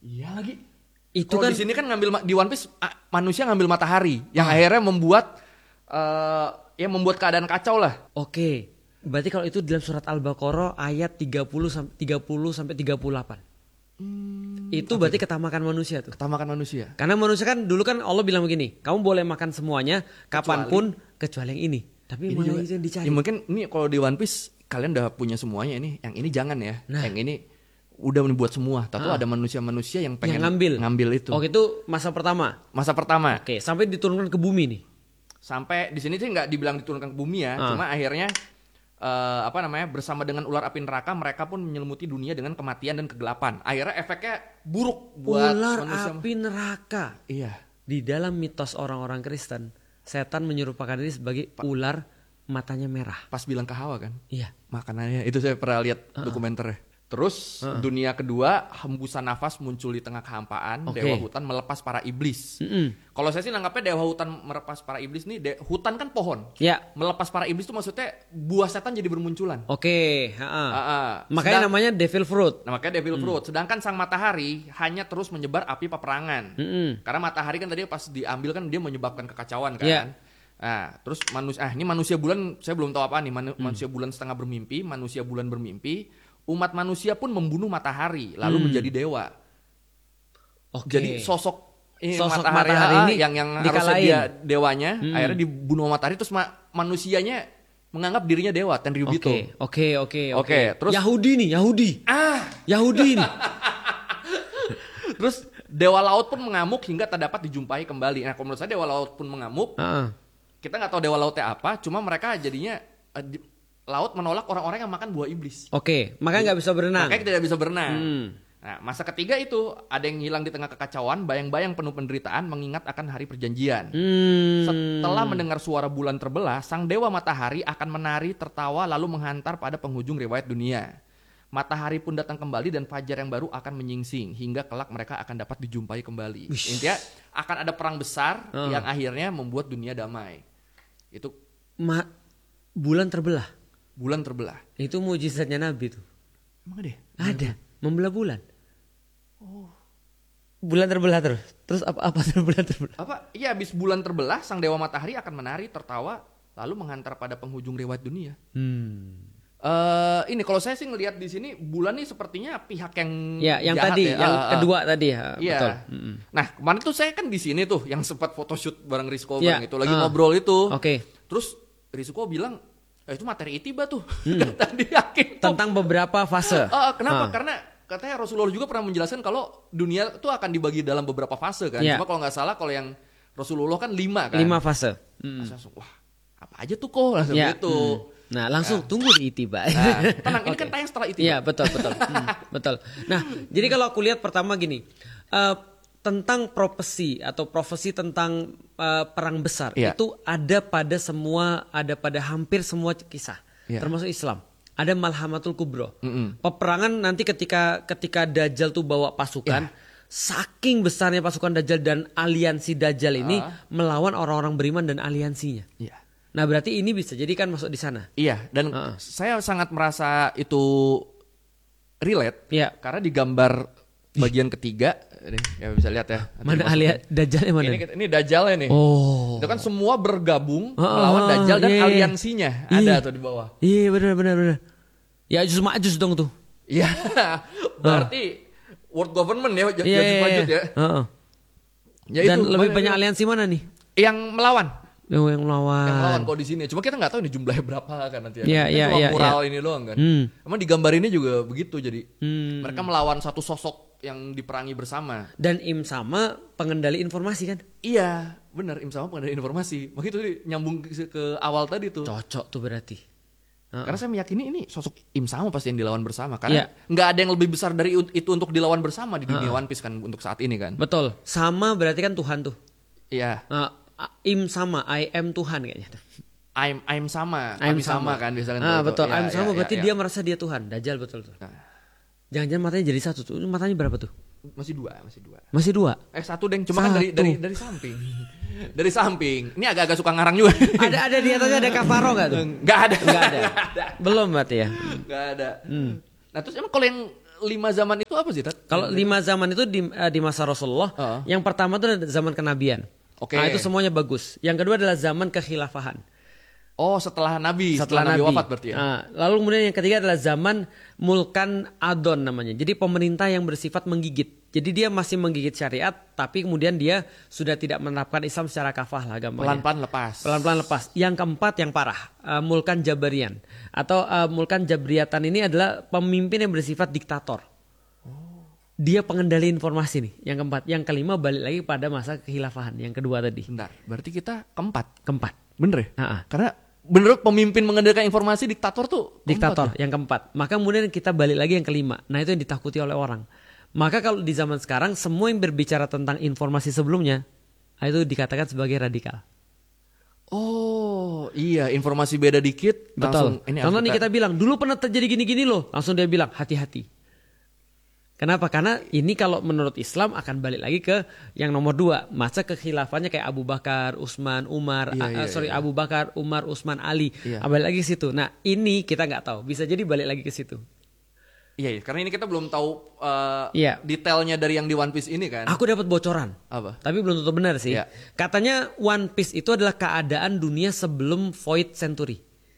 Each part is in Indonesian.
Iya lagi. Itu Kalau kan di sini kan di One Piece manusia ngambil matahari yang akhirnya membuat membuat keadaan kacau lah. Oke. Berarti kalau itu dalam surat Al-Baqarah ayat 30 sampai 38. Itu berarti ketamakan manusia tuh. Ketamakan manusia. Karena manusia kan dulu kan Allah bilang begini, kamu boleh makan semuanya kapanpun kecuali yang ini. Tapi malah itu yang dicari. Ya mungkin ini kalau di One Piece kalian udah punya semuanya ini, yang ini jangan ya. Nah. Yang ini udah membuat semua. Tapi ada manusia-manusia yang pengen ngambil itu. Oh itu masa pertama. Masa pertama. Oke, sampai diturunkan ke bumi nih. Sampai di sini sih nggak dibilang diturunkan ke bumi ya, cuma akhirnya bersama dengan ular api neraka mereka pun menyelimuti dunia dengan kematian dan kegelapan. Akhirnya efeknya buruk buat Ular manusia. api neraka. Iya. Di dalam mitos orang-orang Kristen, setan menyerupakan diri sebagai ular matanya merah. Pas bilang ke Hawa kan, Iya. makanannya itu saya pernah lihat dokumenternya. Terus dunia kedua, hembusan nafas muncul di tengah kehampaan. Oke. Dewa hutan melepas para iblis. Kalau saya sih nanggapnya dewa hutan melepas para iblis nih, hutan kan pohon. Ya. Melepas para iblis itu maksudnya buah setan jadi bermunculan. Oke, makanya namanya devil fruit. Nah, makanya devil fruit. Sedangkan sang matahari hanya terus menyebar api peperangan. Karena matahari kan tadi pas diambil kan dia menyebabkan kekacauan kan. Yeah. Nah, terus ini manusia bulan saya belum tahu apa nih. Manusia bulan setengah bermimpi, manusia bulan bermimpi. Umat manusia pun membunuh matahari lalu menjadi dewa. Oke. Jadi sosok matahari ini yang harusnya dia dewanya akhirnya dibunuh matahari, terus manusianya menganggap dirinya dewa Tenryubito. Oke. Terus Yahudi nih. Yahudi nih. Terus dewa laut pun mengamuk hingga tak dapat dijumpai kembali. Nah, kalau menurut saya dewa laut pun mengamuk. Kita nggak tahu dewa lautnya apa, cuma mereka jadinya laut menolak orang-orang yang makan buah iblis. Oke, makanya nggak bisa berenang. Makanya tidak bisa berenang. Nah, masa ketiga itu ada yang hilang di tengah kekacauan, bayang-bayang penuh penderitaan mengingat akan hari perjanjian. Setelah mendengar suara bulan terbelah, sang dewa matahari akan menari, tertawa lalu menghantar pada penghujung riwayat dunia. Matahari pun datang kembali dan fajar yang baru akan menyingsing hingga kelak mereka akan dapat dijumpai kembali. Intinya akan ada perang besar yang akhirnya membuat dunia damai. Itu bulan terbelah. Bulan terbelah. Itu mujizatnya Nabi tuh. Emang ada membelah bulan. Bulan terbelah terus. Terus apa bulan terbelah? Iya, habis bulan terbelah, sang dewa matahari akan menari, tertawa, lalu menghantar pada penghujung riwayat dunia. Ini kalau saya sih ngelihat di sini bulan nih sepertinya pihak yang yang jahat tadi, ya. yang kedua tadi ya. Iya. Betul. Nah, kemarin tuh saya kan di sini tuh yang sempat photoshoot bareng Rizko bareng itu lagi ngobrol itu. Oke. Terus Rizko bilang itu materi itiba tuh. Tadi yakin tentang beberapa fase. Kenapa? Karena katanya Rasulullah juga pernah menjelaskan kalau dunia itu akan dibagi dalam beberapa fase kan. Cuma kalau nggak salah kalau yang Rasulullah kan 5 kan. 5 fase. Langsung, wah apa aja tuh kok langsung gitu. Nah langsung tunggu di Itiba. Tenang, ini kan tayang setelah Itiba. Iya betul. Betul. Nah jadi kalau aku lihat pertama gini. Tentang profesi tentang perang besar itu ada pada hampir semua kisah termasuk Islam. Ada Malhamatul Kubro. Peperangan nanti ketika Dajjal tuh bawa pasukan, saking besarnya pasukan Dajjal dan aliansi Dajjal ini melawan orang-orang beriman dan aliansinya. Nah berarti ini bisa jadi kan masuk di sana. Iya, dan saya sangat merasa itu relate karena di gambar bagian ketiga ya bisa lihat ya. Mana Dajjalnya mana? Ini Dajjalnya nih. Itu kan semua bergabung melawan Dajjal dan aliansinya. Ada tuh di bawah. Iya benar. Ya Ma'juj dong tuh. Iya. Berarti world government ya Ma'juj ya. Dan lebih banyak aliansi mana nih? Yang melawan. Yang melawan kalau di sini. Cuma kita nggak tahu ini jumlahnya berapa kan nanti. Iya. Mural ini doang kan. Emang di gambar ini juga begitu jadi. Mereka melawan satu sosok yang diperangi bersama. Dan Im sama pengendali informasi kan? Iya, benar, Im sama pengendali informasi. Makanya itu nyambung ke awal tadi tuh. Cocok tuh berarti. Karena saya meyakini ini sosok Im sama pasti yang dilawan bersama. Karena nggak ada yang lebih besar dari itu untuk dilawan bersama di dunia One Piece kan untuk saat ini kan. Betul. Sama berarti kan Tuhan tuh. Iya. Im sama, I am Tuhan kayaknya. I'm sama, kami sama kan biasanya. Betul. I'm sama berarti dia merasa dia Tuhan. Dajjal betul tuh. Jangan-jangan matanya jadi satu tuh. Matanya berapa tuh? Masih dua. Satu deng, cuma kan dari samping. Dari samping. Ini agak-agak suka ngarang juga. Ada di atasnya ada kafaro enggak tuh? Enggak ada. Belum berarti ya. Enggak ada. Nah, terus emang kalau yang 5 zaman itu apa sih, Tat? Kalau 5 zaman itu di masa Rasulullah, yang pertama itu adalah zaman kenabian. Oke. Nah, itu semuanya bagus. Yang kedua adalah zaman kekhilafahan. Oh, setelah Nabi wafat berarti ya. Nah, lalu kemudian yang ketiga adalah zaman mulkan adon namanya. Jadi pemerintah yang bersifat menggigit. Jadi dia masih menggigit syariat, tapi kemudian dia sudah tidak menerapkan Islam secara kafah lah gampangnya. Pelan-pelan lepas. Yang keempat yang parah, mulkan jabarian atau mulkan jabriyatan ini adalah pemimpin yang bersifat diktator. Dia pengendali informasi nih. Yang keempat, yang kelima balik lagi pada masa kekhilafahan. Yang kedua tadi. Bentar, berarti kita keempat. Bener ya? Karena bener pemimpin mengendalikan informasi diktator tuh diktator ya? Yang keempat. Maka kemudian kita balik lagi yang kelima. Nah itu yang ditakuti oleh orang. Maka kalau di zaman sekarang semua yang berbicara tentang informasi sebelumnya itu dikatakan sebagai radikal. Oh iya, informasi beda dikit. Betul. Contoh nih kita bilang dulu pernah terjadi gini-gini loh. Langsung dia bilang hati-hati. Kenapa? Karena ini kalau menurut Islam akan balik lagi ke yang nomor 2. Masa kekhilafannya kayak Abu Bakar, Utsman, Umar. Abu Bakar, Umar, Utsman, Ali. Balik lagi ke situ. Nah ini kita nggak tahu. Bisa jadi balik lagi ke situ. Iya, karena ini kita belum tahu detailnya dari yang di One Piece ini kan. Aku dapat bocoran. Apa? Tapi belum tentu benar sih. Katanya One Piece itu adalah keadaan dunia sebelum Void Century.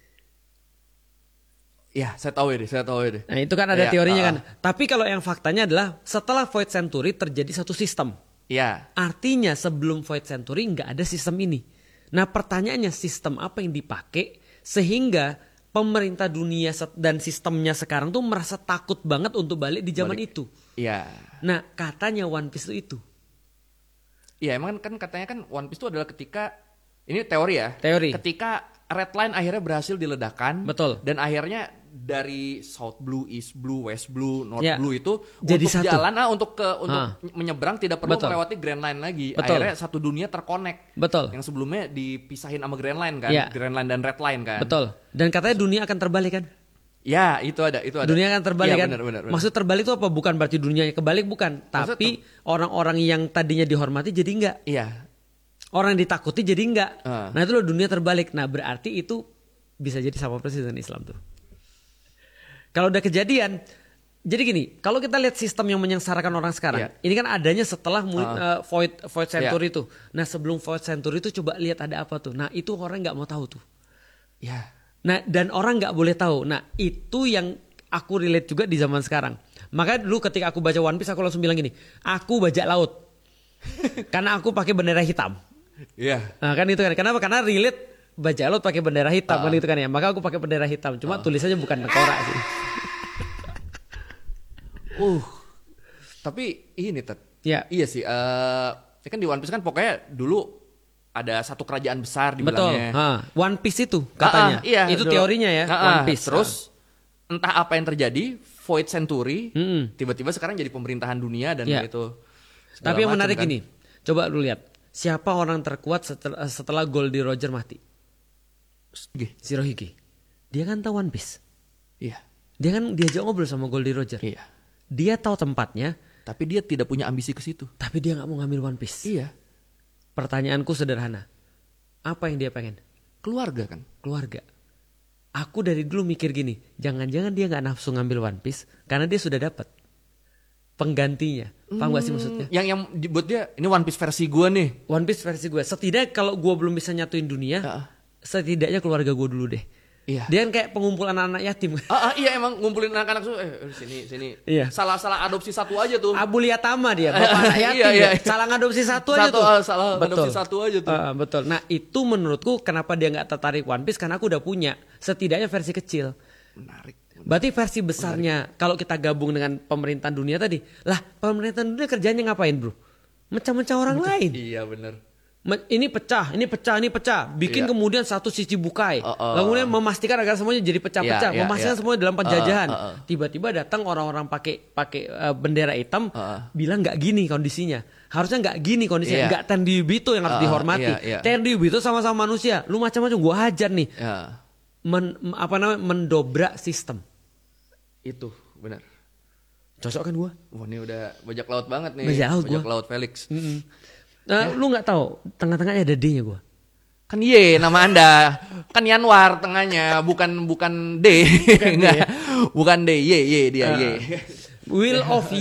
Ya, saya tahu ya deh. Nah itu kan ada teorinya kan. Tapi kalau yang faktanya adalah setelah Void Century terjadi satu sistem. Iya. Artinya sebelum Void Century nggak ada sistem ini. Nah pertanyaannya sistem apa yang dipakai sehingga pemerintah dunia dan sistemnya sekarang tuh merasa takut banget untuk balik di zaman itu. Iya. Nah katanya One Piece itu. Iya emang kan katanya kan One Piece itu adalah ketika, ini teori ya. Ketika Red Line akhirnya berhasil diledakkan. Betul. Dan akhirnya dari South Blue, East Blue, West Blue, North Blue itu jadi untuk satu. jalan untuk menyeberang tidak perlu melewati Grand Line lagi. Betul. Akhirnya satu dunia terkonek. Betul. Yang sebelumnya dipisahin sama Grand Line kan, Grand Line dan Red Line kan. Betul. Dan katanya dunia akan terbalik kan? Ya, itu ada. Dunia akan terbalik kan? Benar. Maksud terbalik itu apa? Bukan berarti dunianya kebalik, bukan. Tapi orang-orang yang tadinya dihormati jadi enggak. Iya. Orang yang ditakuti jadi enggak. Nah itu loh dunia terbalik. Nah berarti itu bisa jadi sama persis dengan Islam tuh. Kalau udah kejadian, jadi gini, kalau kita lihat sistem yang menyengsarakan orang sekarang, ini kan adanya setelah Void Century itu. Nah sebelum Void Century itu coba lihat ada apa tuh. Nah itu orang nggak mau tahu tuh. Ya. Nah dan orang nggak boleh tahu. Nah itu yang aku relate juga di zaman sekarang. Maka dulu ketika aku baca One Piece aku langsung bilang gini, aku bajak laut, karena aku pakai bendera hitam. Iya. Nah kan itu kan. Kenapa? Karena relate bajak laut pakai bendera hitam kan itu kan ya. Maka aku pakai bendera hitam. Cuma tulisannya bukan tengkorak sih. Tapi ini iya sih. Kan di One Piece kan pokoknya dulu ada satu kerajaan besar dibilangnya. Betul. One Piece itu katanya. Itu dulu. Teorinya ya. One Piece. Terus entah apa yang terjadi, Void Century, tiba-tiba sekarang jadi pemerintahan dunia dan itu. Tapi yang menarik ini, coba lu lihat. Siapa orang terkuat setelah Goldie Roger mati? Shirohige. Dia kan tahu One Piece. Iya. Dia kan diajak ngobrol sama Goldie Roger. Iya. Dia tahu tempatnya. Tapi dia tidak punya ambisi ke situ. Tapi dia gak mau ngambil One Piece. Iya. Pertanyaanku sederhana. Apa yang dia pengen? Keluarga kan? Keluarga. Aku dari dulu mikir gini. Jangan-jangan dia gak nafsu ngambil One Piece. Karena dia sudah dapat penggantinya. Paham gak sih maksudnya? Yang buat dia, ini One Piece versi gue nih. One Piece versi gue. Setidaknya kalau gue belum bisa nyatuin dunia, setidaknya keluarga gue dulu deh. Iya. Dia kan kayak pengumpul anak-anak yatim. Iya emang ngumpulin anak-anak sini. Iya. Salah adopsi satu aja tuh. Abu Liyatama dia, bapak anak yatim. Iya. Salah ngadopsi satu aja tuh. Salah adopsi satu aja tuh. Betul. Nah itu menurutku kenapa dia nggak tertarik One Piece, karena aku udah punya setidaknya versi kecil. Menarik. Berarti versi besarnya kalau kita gabung dengan pemerintahan dunia tadi, lah pemerintahan dunia kerjanya ngapain bro? Mecah-mecah orang lain. Iya benar. Ini pecah, bikin kemudian satu sisi bukai, kemudian memastikan agar semuanya jadi pecah-pecah, memastikan semuanya dalam penjajahan. Tiba-tiba datang orang-orang pakai bendera hitam, bilang nggak gini kondisinya, harusnya nggak gini kondisinya, nggak Tenryubito yang harus dihormati. Tenryubito sama-sama manusia, lu macam-macam gua hajar nih, mendobrak sistem. Itu benar. Cocok kan gua? Wah ini udah bajak laut banget nih. Bajak laut Felix. Lu nggak tahu tengah-tengahnya ada D-nya gue. Kan Y nama Anda. Kan Yanwar tengahnya, bukan D. Bukan D, Y dia Y. Wheel of